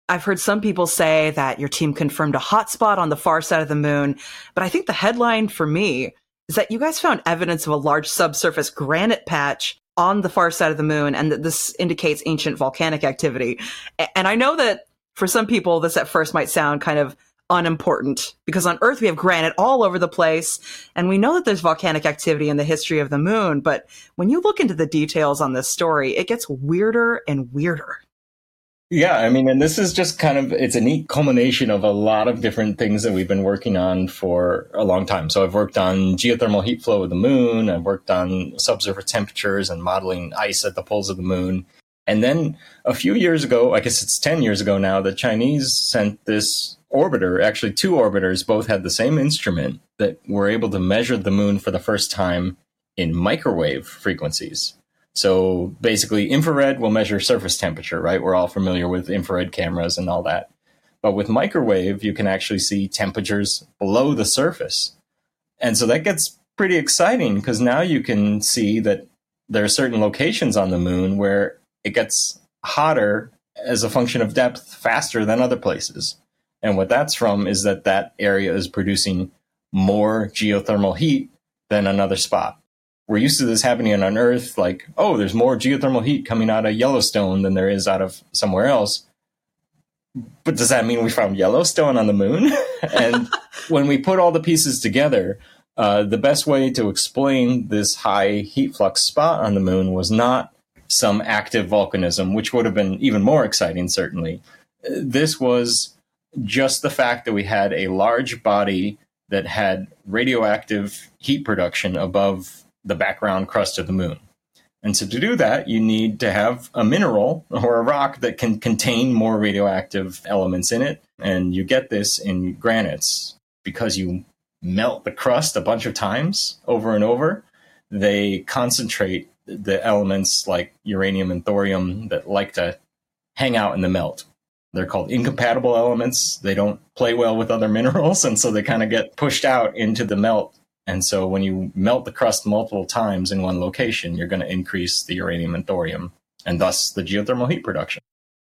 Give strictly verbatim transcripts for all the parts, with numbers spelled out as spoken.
I've heard some people say that your team confirmed a hotspot on the far side of the moon, but I think the headline for me is that you guys found evidence of a large subsurface granite patch on the far side of the moon, and that this indicates ancient volcanic activity. And I know that for some people, this at first might sound kind of unimportant, because on Earth we have granite all over the place, and we know that there's volcanic activity in the history of the moon, but when you look into the details on this story, it gets weirder and weirder. Yeah, I mean, and this is just kind of, it's a neat culmination of a lot of different things that we've been working on for a long time. So I've worked on geothermal heat flow of the moon. I've worked on subsurface temperatures and modeling ice at the poles of the moon. And then a few years ago, I guess it's ten years ago now, the Chinese sent this orbiter, actually two orbiters, both had the same instrument that were able to measure the moon for the first time in microwave frequencies. So basically, infrared will measure surface temperature, right? We're all familiar with infrared cameras and all that. But with microwave, you can actually see temperatures below the surface. And so that gets pretty exciting, because now you can see that there are certain locations on the moon where it gets hotter as a function of depth faster than other places. And what that's from is that that area is producing more geothermal heat than another spot. We're used to this happening on Earth, like, oh, there's more geothermal heat coming out of Yellowstone than there is out of somewhere else. But does that mean we found Yellowstone on the moon? And when we put all the pieces together, uh, the best way to explain this high heat flux spot on the moon was not some active volcanism, which would have been even more exciting, certainly. This was just the fact that we had a large body that had radioactive heat production above the background crust of the moon. And so to do that, you need to have a mineral or a rock that can contain more radioactive elements in it. And you get this in granites because you melt the crust a bunch of times over and over. They concentrate the elements like uranium and thorium that like to hang out in the melt. They're called incompatible elements. They don't play well with other minerals, and so they kind of get pushed out into the melt. And so when you melt the crust multiple times in one location, you're going to increase the uranium and thorium, and thus the geothermal heat production.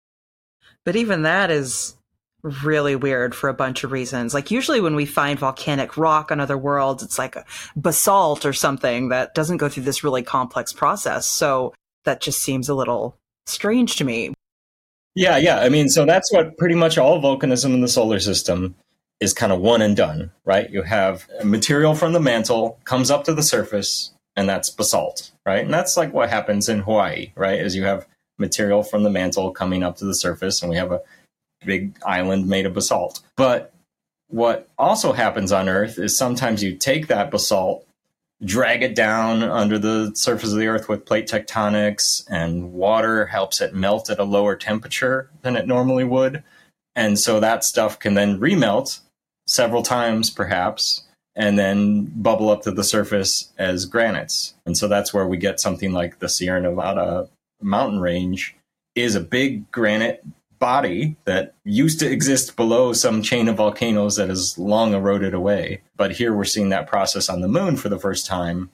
But even that is really weird for a bunch of reasons. Like, usually when we find volcanic rock on other worlds, it's like a basalt or something that doesn't go through this really complex process. So that just seems a little strange to me. Yeah, yeah. I mean, so that's what pretty much all volcanism in the solar system is, kind of one and done, right? You have material from the mantle comes up to the surface, and that's basalt, right? And that's like what happens in Hawaii, right? Is you have material from the mantle coming up to the surface, and we have a big island made of basalt. But what also happens on Earth is sometimes you take that basalt, drag it down under the surface of the Earth with plate tectonics, and water helps it melt at a lower temperature than it normally would. And so that stuff can then remelt several times, perhaps, and then bubble up to the surface as granites. And so that's where we get something like the Sierra Nevada mountain range is a big granite body that used to exist below some chain of volcanoes that has long eroded away. But here we're seeing that process on the moon for the first time.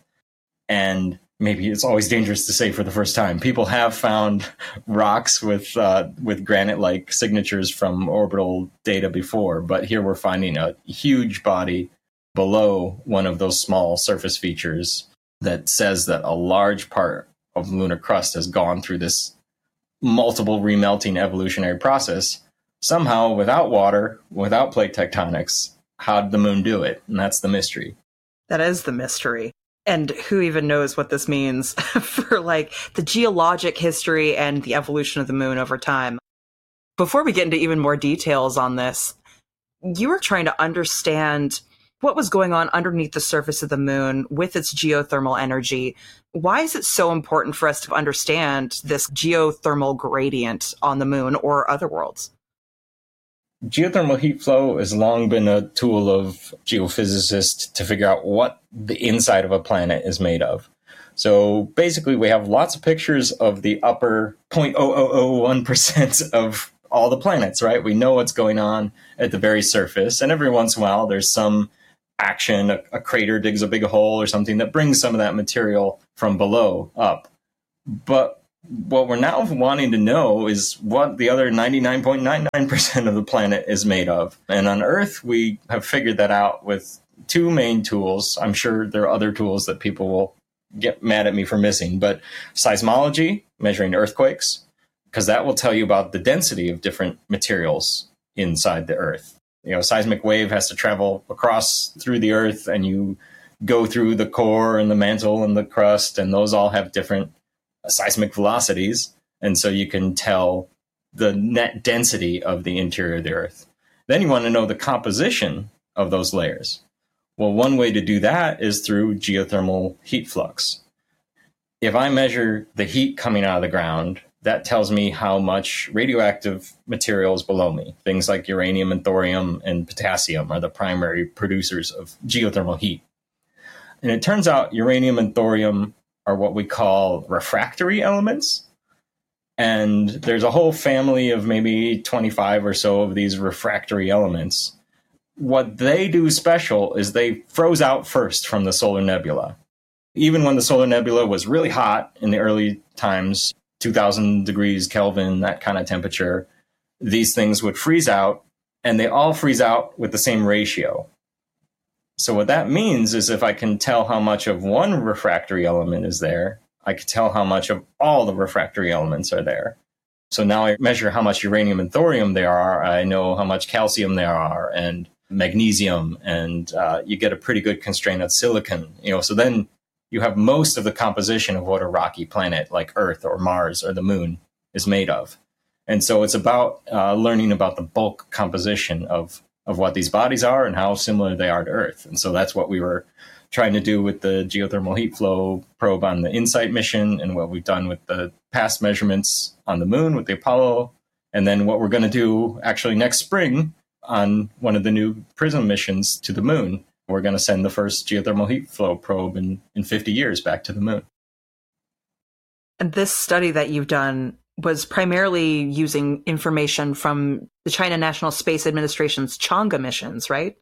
And maybe it's always dangerous to say for the first time. People have found rocks with uh, with granite-like signatures from orbital data before, but here we're finding a huge body below one of those small surface features that says that a large part of the lunar crust has gone through this multiple remelting evolutionary process, somehow without water, without plate tectonics. How did the moon do it? And that's the mystery. That is the mystery. And who even knows what this means for, like, the geologic history and the evolution of the moon over time. Before we get into even more details on this, you were trying to understand what was going on underneath the surface of the moon with its geothermal energy. Why is it so important for us to understand this geothermal gradient on the moon or other worlds? Geothermal heat flow has long been a tool of geophysicists to figure out what the inside of a planet is made of. So basically, we have lots of pictures of the upper zero point zero zero zero one percent of all the planets, right? We know what's going on at the very surface. And every once in a while, there's some action, a, a crater digs a big hole or something that brings some of that material from below up. But what we're now wanting to know is what the other ninety-nine point nine nine percent of the planet is made of. And on Earth, we have figured that out with two main tools. I'm sure there are other tools that people will get mad at me for missing, but seismology, measuring earthquakes, because that will tell you about the density of different materials inside the Earth. You know, a seismic wave has to travel across through the Earth, and you go through the core and the mantle and the crust, and those all have different seismic velocities. And so you can tell the net density of the interior of the Earth. Then you want to know the composition of those layers. Well, one way to do that is through geothermal heat flux. If I measure the heat coming out of the ground, that tells me how much radioactive material is below me. Things like uranium and thorium and potassium are the primary producers of geothermal heat. And it turns out uranium and thorium are what we call refractory elements. And there's a whole family of maybe twenty-five or so of these refractory elements. What they do special is they froze out first from the solar nebula. Even when the solar nebula was really hot in the early times, two thousand degrees Kelvin, that kind of temperature, these things would freeze out, and they all freeze out with the same ratio. So what that means is if I can tell how much of one refractory element is there, I can tell how much of all the refractory elements are there. So now I measure how much uranium and thorium there are. I know how much calcium there are and magnesium, and uh, you get a pretty good constraint of silicon. You know, so then you have most of the composition of what a rocky planet like Earth or Mars or the Moon is made of. And so it's about uh, learning about the bulk composition of, of what these bodies are and how similar they are to Earth. And so that's what we were trying to do with the geothermal heat flow probe on the InSight mission, and what we've done with the past measurements on the Moon with the Apollo, and then what we're going to do actually next spring on one of the new PRISM missions to the Moon. We're going to send the first geothermal heat flow probe in, in fifty years back to the Moon. And this study that you've done was primarily using information from the China National Space Administration's Chang'e missions, right?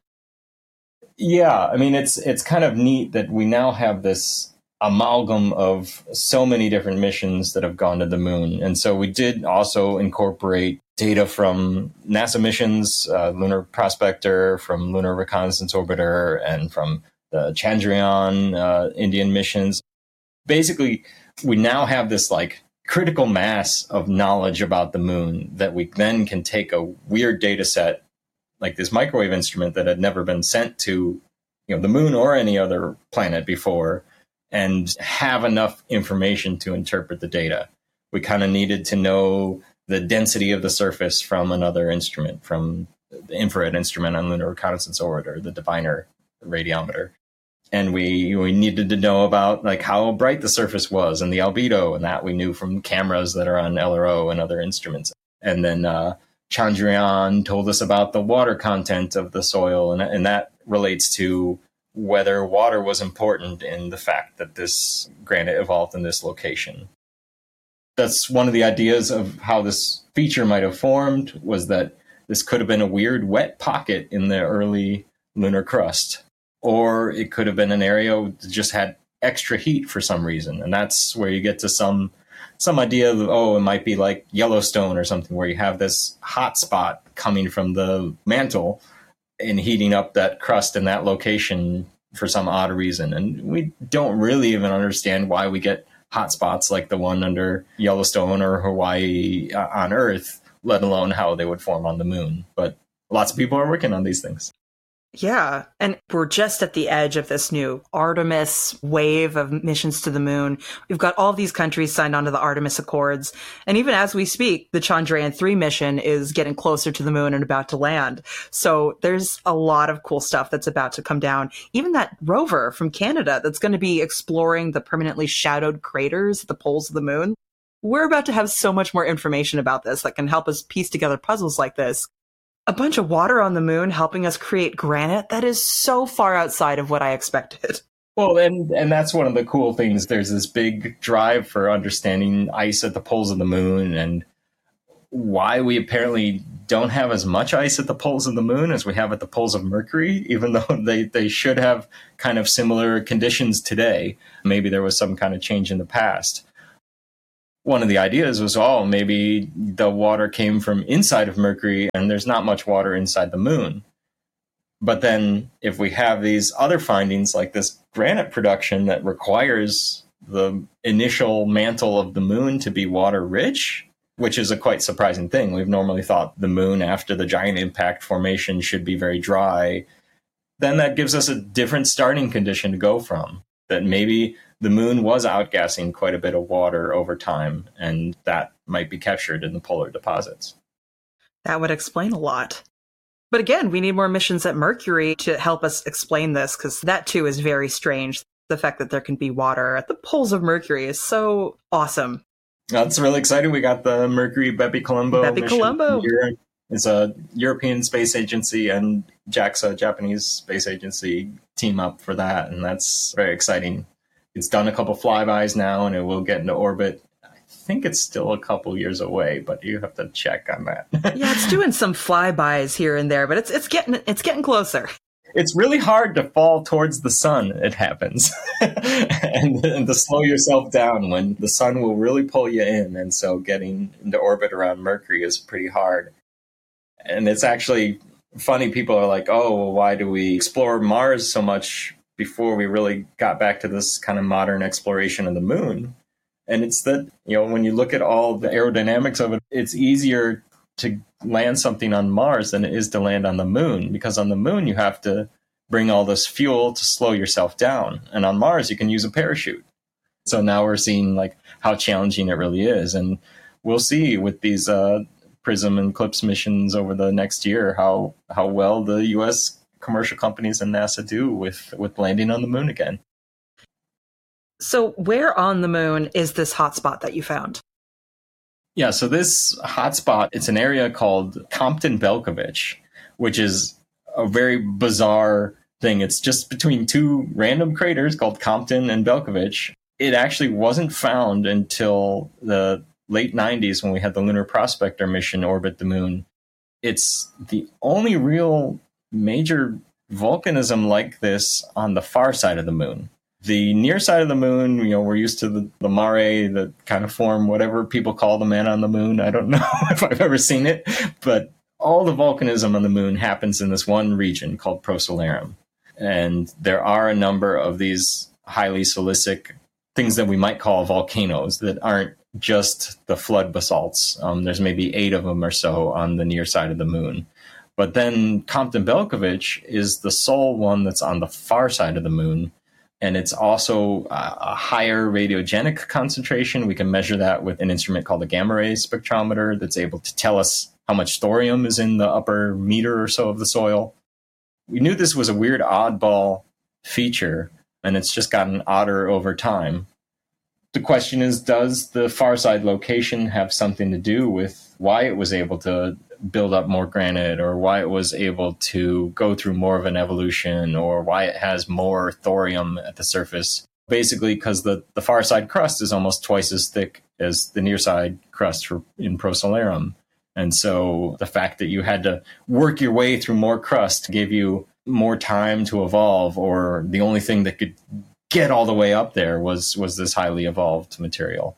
Yeah, I mean, it's it's kind of neat that we now have this amalgam of so many different missions that have gone to the Moon. And so we did also incorporate data from NASA missions, uh, Lunar Prospector, from Lunar Reconnaissance Orbiter, and from the Chandrayaan uh, Indian missions. Basically, we now have this like critical mass of knowledge about the Moon that we then can take a weird data set like this microwave instrument that had never been sent to, you know, the Moon or any other planet before, and have enough information to interpret the data. We kind of needed to know the density of the surface from another instrument, from the infrared instrument on Lunar Reconnaissance Orbiter, the Diviner radiometer. And we we needed to know about like how bright the surface was and the albedo, and that we knew from cameras that are on L R O and other instruments. And then uh, Chandrayaan told us about the water content of the soil, and, and that relates to whether water was important in the fact that this granite evolved in this location. That's one of the ideas of how this feature might have formed, was that this could have been a weird wet pocket in the early lunar crust, or it could have been an area that just had extra heat for some reason. And that's where you get to some some idea of, oh, it might be like Yellowstone or something, where you have this hot spot coming from the mantle and heating up that crust in that location for some odd reason. And we don't really even understand why we get hot spots like the one under Yellowstone or Hawaii on Earth, let alone how they would form on the Moon. But lots of people are working on these things. Yeah, and we're just at the edge of this new Artemis wave of missions to the Moon. We've got all these countries signed onto the Artemis Accords. And even as we speak, the Chandrayaan three mission is getting closer to the Moon and about to land. So there's a lot of cool stuff that's about to come down. Even that rover from Canada that's going to be exploring the permanently shadowed craters at the poles of the Moon. We're about to have so much more information about this that can help us piece together puzzles like this. A bunch of water on the Moon helping us create granite. That is so far outside of what I expected. Well, and and that's one of the cool things. There's this big drive for understanding ice at the poles of the Moon, and why we apparently don't have as much ice at the poles of the Moon as we have at the poles of Mercury, even though they, they should have kind of similar conditions today. Maybe there was some kind of change in the past. one of the ideas was, oh, maybe the water came from inside of Mercury and there's not much water inside the moon. But then if we have these other findings like this granite production that requires the initial mantle of the moon to be water rich, which is a quite surprising thing. We've normally thought the moon after the giant impact formation should be very dry. Then that gives us a different starting condition to go from, that maybe the moon was outgassing quite a bit of water over time, and that might be captured in the polar deposits. That would explain a lot. But again, we need more missions at Mercury to help us explain this, because that too is very strange. The fact that there can be water at the poles of Mercury is so awesome. That's really exciting. We got the Mercury Bepi Colombo Bepi mission Colombo. here. It's a European Space Agency and JAXA, Japanese Space Agency, team up for that, and that's very exciting. It's done a couple flybys now, and it will get into orbit. I think it's still a couple years away, but you have to check on that. Yeah, it's doing some flybys here and there, but it's it's getting it's getting closer. It's really hard to fall towards the sun, it happens, and, and to slow yourself down when the sun will really pull you in. And so getting into orbit around Mercury is pretty hard. And it's actually funny. People are like, oh, well, why do we explore Mars so much before we really got back to this kind of modern exploration of the moon? And it's that, you know, when you look at all the aerodynamics of it, it's easier to land something on Mars than it is to land on the moon, because on the moon you have to bring all this fuel to slow yourself down, and on Mars you can use a parachute. So now we're seeing like how challenging it really is, and we'll see with these uh, PRISM and CLIPS missions over the next year how how well the U S commercial companies and NASA do with with landing on the moon again. So where on the moon is this hotspot that you found? Yeah, so this hotspot, it's an area called Compton-Belkovich, which is a very bizarre thing. It's just between two random craters called Compton and Belkovich. It actually wasn't found until the late nineties when we had the Lunar Prospector mission orbit the moon. It's the only real major volcanism like this on the far side of the moon. The near side of the moon, you know, we're used to the, the mare that kind of form whatever people call the man on the moon. I don't know if I've ever seen it, but all the volcanism on the moon happens in this one region called Procellarum. And there are a number of these highly silicic things that we might call volcanoes that aren't just the flood basalts. Um, there's maybe eight of them or so on the near side of the moon. But then Compton-Belkovich is the sole one that's on the far side of the moon. And it's also a higher radiogenic concentration. We can measure that with an instrument called a gamma ray spectrometer that's able to tell us how much thorium is in the upper meter or so of the soil. We knew this was a weird oddball feature, and it's just gotten odder over time. The question is, does the far side location have something to do with why it was able to build up more granite, or why it was able to go through more of an evolution, or why it has more thorium at the surface? Basically because the, the far side crust is almost twice as thick as the near side crust for, in Procellarum. And so the fact that you had to work your way through more crust gave you more time to evolve, or the only thing that could get all the way up there was, was this highly evolved material.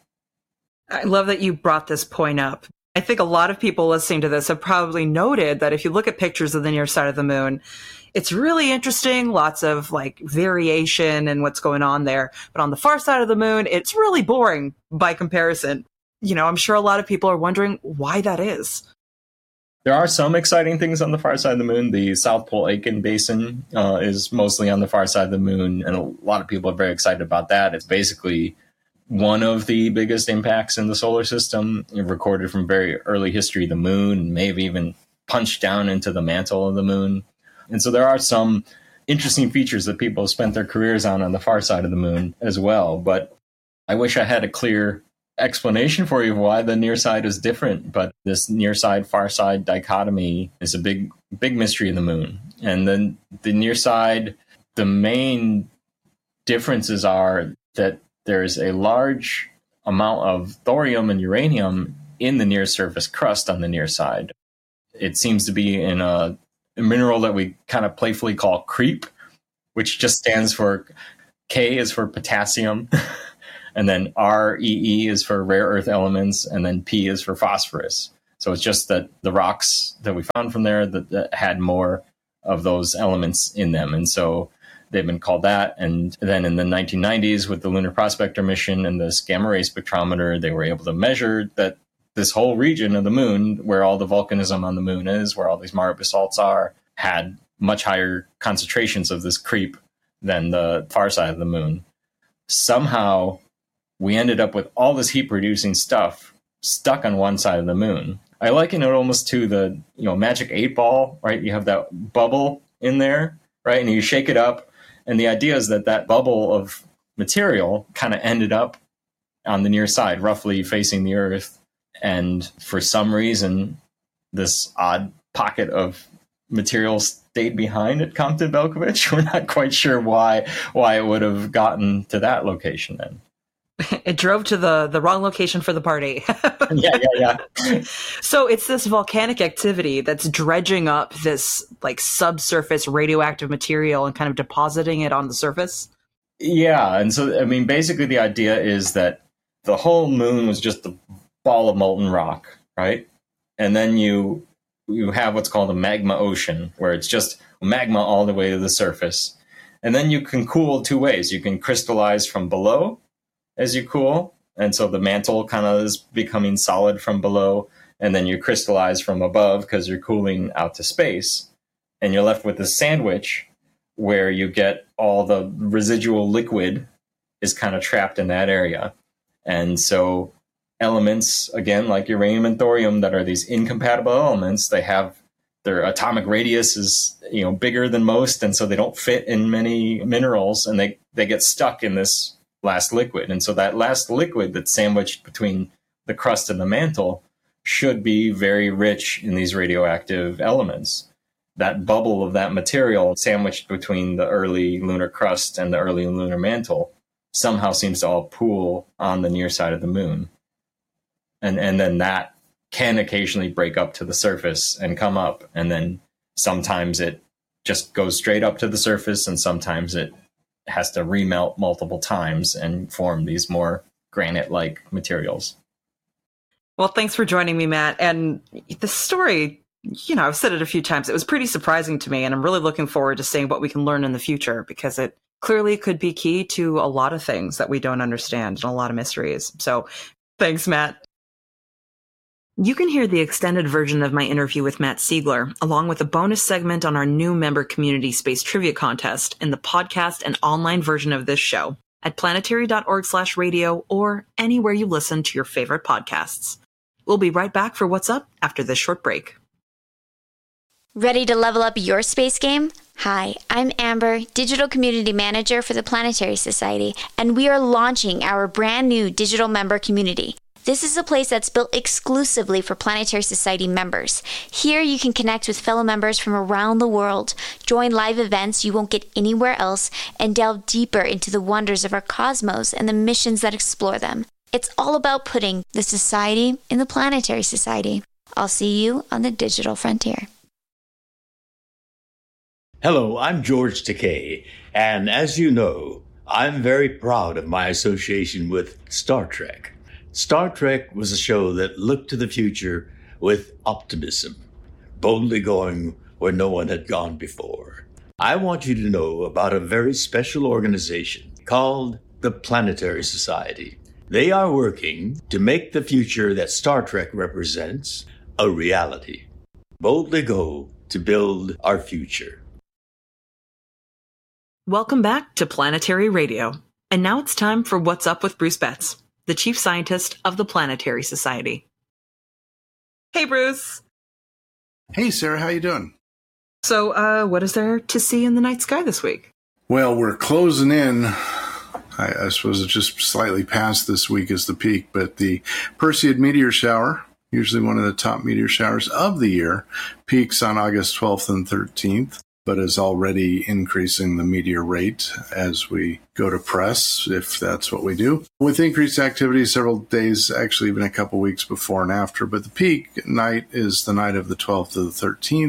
I love that you brought this point up. I think a lot of people listening to this have probably noted that if you look at pictures of the near side of the moon, it's really interesting, lots of like variation and what's going on there. But on the far side of the moon, it's really boring by comparison. You know, I'm sure a lot of people are wondering why that is. There are some exciting things on the far side of the moon. The South Pole Aitken Basin uh, is mostly on the far side of the moon, and a lot of people are very excited about that. It's basically one of the biggest impacts in the solar system, recorded from very early history. The moon may have even punched down into the mantle of the moon. And so there are some interesting features that people have spent their careers on on the far side of the moon as well. But I wish I had a clear explanation for you of why the near side is different. But this near side, far side dichotomy is a big, big mystery of the moon. And then the near side, the main differences are that there's a large amount of thorium and uranium in the near surface crust on the near side. It seems to be in a, a mineral that we kind of playfully call creep, which just stands for, K is for potassium, And then R E E is for rare earth elements, and then P is for phosphorus. So it's just that the rocks that we found from there that, that had more of those elements in them. And so they've been called that. And then in the nineteen nineties with the Lunar Prospector mission and this gamma ray spectrometer, they were able to measure that this whole region of the moon, where all the volcanism on the moon is, where all these Mare basalts are, had much higher concentrations of this creep than the far side of the moon. Somehow we ended up with all this heat producing stuff stuck on one side of the moon. I liken it almost to the, you know, magic eight ball, right? You have that bubble in there, right? And you shake it up. And the idea is that that bubble of material kind of ended up on the near side, roughly facing the Earth. And for some reason, this odd pocket of material stayed behind at Compton Belkovich. We're not quite sure why why it would have gotten to that location then. It drove to the, the wrong location for the party. yeah, yeah, yeah. So it's this volcanic activity that's dredging up this like subsurface radioactive material and kind of depositing it on the surface? Yeah, and so, I mean, basically the idea is that the whole moon was just a ball of molten rock, right? And then you you have what's called a magma ocean, where it's just magma all the way to the surface. And then you can cool two ways. You can crystallize from below as you cool, and so the mantle kind of is becoming solid from below, and then you crystallize from above because you're cooling out to space, and you're left with this sandwich where you get all the residual liquid is kind of trapped in that area. And so elements, again, like uranium and thorium, that are these incompatible elements, they have their atomic radius is, you know, bigger than most, and so they don't fit in many minerals, and they, they get stuck in this last liquid. And so that last liquid that's sandwiched between the crust and the mantle should be very rich in these radioactive elements. That bubble of that material sandwiched between the early lunar crust and the early lunar mantle somehow seems to all pool on the near side of the moon. And and then that can occasionally break up to the surface and come up. And then sometimes it just goes straight up to the surface, and sometimes it has to remelt multiple times and form these more granite-like materials. Well, thanks for joining me, Matt. And the story, you know, I've said it a few times, it was pretty surprising to me, and I'm really looking forward to seeing what we can learn in the future, because it clearly could be key to a lot of things that we don't understand and a lot of mysteries. So thanks, Matt. You can hear the extended version of my interview with Matt Siegler, along with a bonus segment on our new member community space trivia contest in the podcast and online version of this show at planetary.org slash radio or anywhere you listen to your favorite podcasts. We'll be right back for What's Up after this short break. Ready to level up your space game? Hi, I'm Amber, Digital Community Manager for the Planetary Society, and we are launching our brand new digital member community. This is a place that's built exclusively for Planetary Society members. Here you can connect with fellow members from around the world, join live events you won't get anywhere else, and delve deeper into the wonders of our cosmos and the missions that explore them. It's all about putting the society in the Planetary Society. I'll see you on the digital frontier. Hello, I'm George Takei, and as you know, I'm very proud of my association with Star Trek. Star Trek was a show that looked to the future with optimism, boldly going where no one had gone before. I want you to know about a very special organization called the Planetary Society. They are working to make the future that Star Trek represents a reality. Boldly go to build our future. Welcome back to Planetary Radio. And now it's time for What's Up with Bruce Betts, the chief scientist of the Planetary Society. Hey, Bruce. Hey, Sarah, how you doing? So, uh, what is there to see in the night sky this week? Well, we're closing in. I, I suppose it's just slightly past this week is the peak, but the Perseid meteor shower, usually one of the top meteor showers of the year, peaks on August twelfth and thirteenth. But is already increasing the meteor rate as we go to press, if that's what we do. With increased activity several days, actually even a couple weeks before and after. But the peak night is the night of the twelfth to the thirteenth.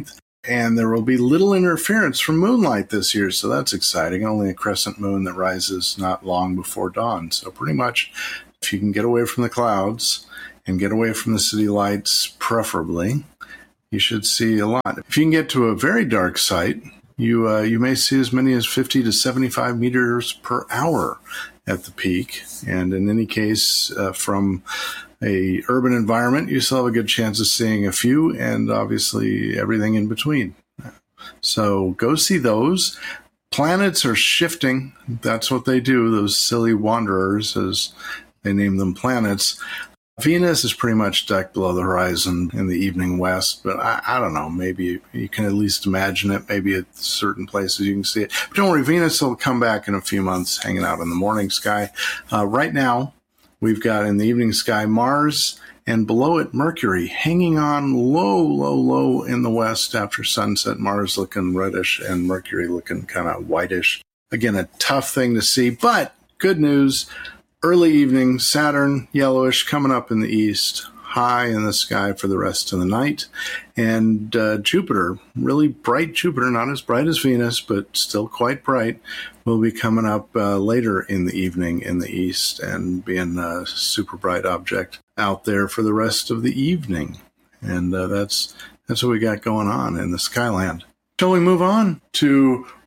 And there will be little interference from moonlight this year, so that's exciting. Only a crescent moon that rises not long before dawn. So pretty much, if you can get away from the clouds and get away from the city lights, preferably, you should see a lot. If you can get to a very dark site, you uh, you may see as many as fifty to seventy-five meters per hour at the peak. And in any case, uh, from a urban environment, you still have a good chance of seeing a few, and obviously everything in between. So go see those. Planets are shifting. That's what they do, those silly wanderers, as they name them, planets. Venus is pretty much decked below the horizon in the evening west, but I, I don't know, maybe you can at least imagine it. Maybe at certain places you can see it. But don't worry, Venus will come back in a few months, hanging out in the morning sky. Uh, right now, we've got in the evening sky Mars, and below it Mercury, hanging on low, low, low in the west after sunset. Mars looking reddish and Mercury looking kind of whitish. Again, a tough thing to see, but good news. Early evening, Saturn, yellowish, coming up in the east, high in the sky for the rest of the night. And uh, Jupiter, really bright Jupiter, not as bright as Venus, but still quite bright, will be coming up uh, later in the evening in the east and being a super bright object out there for the rest of the evening. And uh, that's that's what we got going on in the Skyland. Shall we move on to